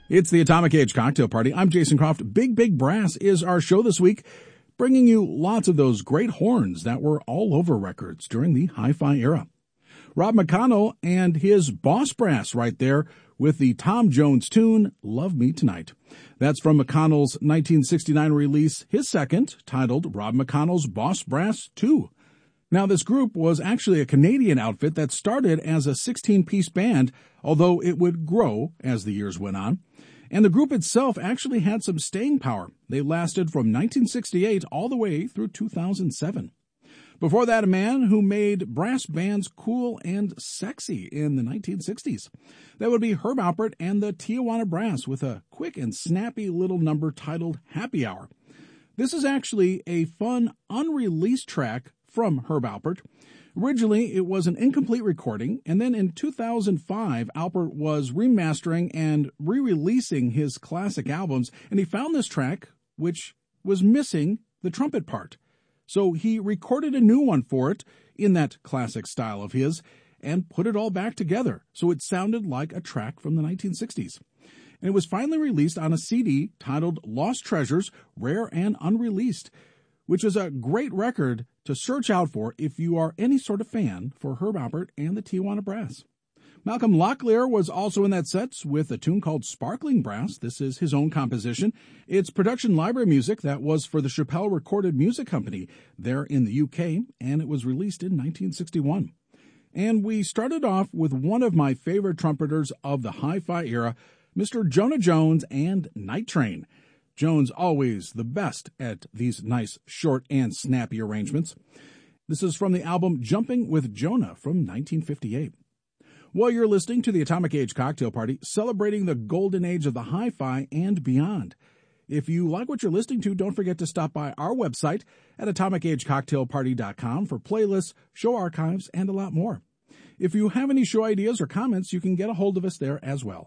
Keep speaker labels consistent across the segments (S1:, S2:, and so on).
S1: It's the Atomic Age Cocktail Party. I'm Jason Croft. Big Big Brass is our show this week, bringing you lots of those great horns that were all over records during the hi-fi era. Rob McConnell and his Boss Brass right there with the Tom Jones tune, Love Me Tonight. That's from McConnell's 1969 release, his second, titled Rob McConnell's Boss Brass 2. Now, this group was actually a Canadian outfit that started as a 16-piece band, although it would grow as the years went on. And the group itself actually had some staying power. They lasted from 1968 all the way through 2007. Before that, a man who made brass bands cool and sexy in the 1960s. That would be Herb Alpert and the Tijuana Brass with a quick and snappy little number titled Happy Hour. This is actually a fun, unreleased track from Herb Alpert. Originally, it was an incomplete recording, and then in 2005, Alpert was remastering and re-releasing his classic albums, and he found this track, which was missing the trumpet part. So he recorded a new one for it in that classic style of his and put it all back together, so it sounded like a track from the 1960s. And it was finally released on a CD titled Lost Treasures, Rare and Unreleased, which is a great record to search out for if you are any sort of fan for Herb Alpert and the Tijuana Brass. Malcolm Locklear was also in that set with a tune called Sparkling Brass. This is his own composition. It's production library music that was for the Chappell Recorded Music Company there in the UK, and it was released in 1961. And we started off with one of my favorite trumpeters of the hi-fi era, Mr. Jonah Jones and Night Train. Jones always the best at these nice, short, and snappy arrangements. This is from the album Jumping with Jonah from 1958. Well, you're listening to the Atomic Age Cocktail Party, celebrating the golden age of the hi-fi and beyond. If you like what you're listening to, don't forget to stop by our website at atomicagecocktailparty.com for playlists, show archives, and a lot more. If you have any show ideas or comments, you can get a hold of us there as well,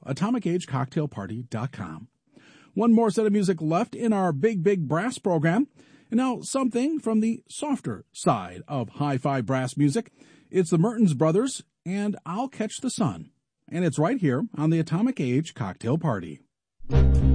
S1: atomicagecocktailparty.com. One more set of music left in our Big Big Brass program. And now something from the softer side of hi-fi brass music. It's the Mertens Brothers and I'll Catch the Sun. And it's right here on the Atomic Age Cocktail Party.